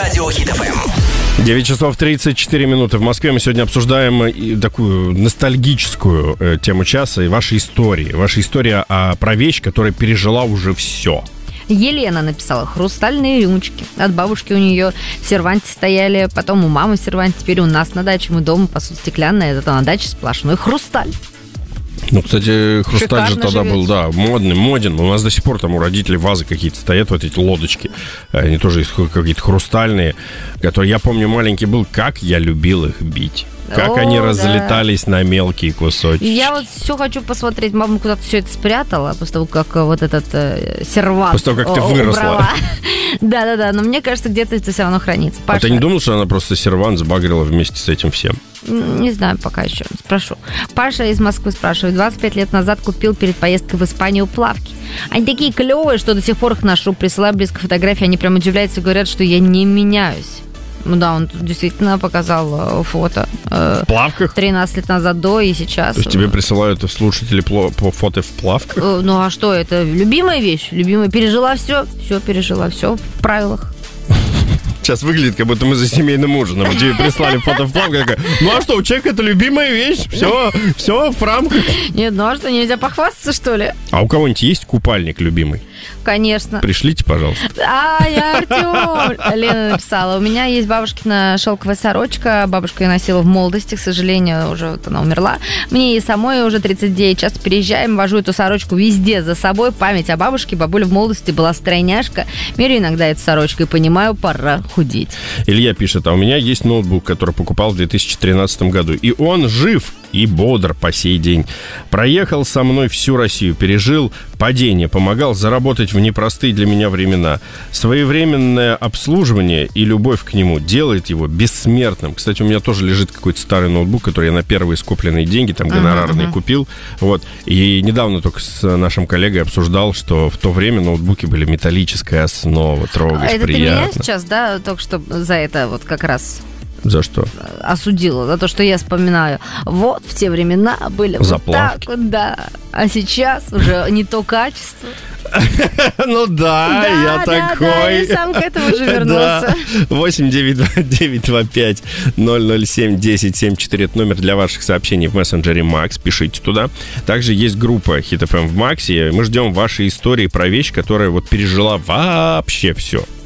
Радио Хит ФМ. 9 часов 34 минуты в Москве. Мы сегодня обсуждаем такую ностальгическую тему часа и ваши истории. Ваша история про вещь, которая пережила уже все. Елена написала: хрустальные рюмочки. От бабушки у нее в серванте стояли, потом у мамы в серванте, теперь у нас на даче. Мы дома, посуда стеклянная, это на даче сплошной хрусталь. Ну, кстати, хрусталь Шикарно же тогда живете. был, да, моден. У нас до сих пор там у родителей вазы какие-то стоят, вот эти лодочки. Они тоже какие-то хрустальные, которые, я помню, маленький был, как я любил их бить. Как они разлетались на мелкие кусочки. Я вот все хочу посмотреть. Мама куда-то все это спрятала, после того, как вот этот сервант После того, как ты выросла. Да-да-да, но мне кажется, где-то это все равно хранится. А ты не думал, что она просто сервант сбагрила вместе с этим всем? Не знаю пока еще, спрошу. Паша из Москвы спрашивает: 25 лет назад купил перед поездкой в Испанию плавки. Они такие клевые, что до сих пор их ношу. Присылаю близко фотографии, они прям удивляются и говорят, что я не меняюсь. Ну да, он тут действительно показал фото. В плавках? 13 лет назад до и сейчас. То есть тебе присылают слушатели фото в плавках? Ну а что, это любимая вещь? Любимая. Пережила все пережила, все в правилах. Сейчас выглядит, как будто мы за семейным ужином. Тебе прислали фото в плавках. Ну а что, у человека это любимая вещь? Все в рамках. Нет, ну а что, нельзя похвастаться, что ли? А у кого-нибудь есть купальник любимый? Конечно. Пришлите, пожалуйста. Я Артем. Лена написала: у меня есть бабушкина шелковая сорочка. Бабушка ее носила в молодости, к сожалению, уже вот она умерла. Мне и самой уже 39. Часто переезжаем, вожу эту сорочку везде за собой. Память о бабушке. Бабуля в молодости была стройняшка. Мерю иногда эту сорочку и понимаю, пора худеть. Илья пишет: а у меня есть ноутбук, который покупал в 2013 году. И он жив и бодр по сей день. Проехал со мной всю Россию, пережил падение, помогал заработать в непростые для меня времена. Своевременное обслуживание и любовь к нему делает его бессмертным. Кстати, у меня тоже лежит какой-то старый ноутбук, который я на первые скопленные деньги, там, гонорарные купил. Вот. И недавно только с нашим коллегой обсуждал, что в то время ноутбуки были металлическая основа, трогаешь, это приятно. ты меня сейчас, да, только что за это вот как раз... За что? Осудила, за то, что я вспоминаю. Вот в те времена были заплавки. Вот так вот, да. А сейчас уже не то качество. Ну да, я такой. Да, сам к этому же вернулся. 8-929-007-1074. Это номер для ваших сообщений в мессенджере Макс. Пишите туда. Также есть группа Хит FM в Максе. Мы ждем ваши истории про вещь, которая вот пережила вообще все.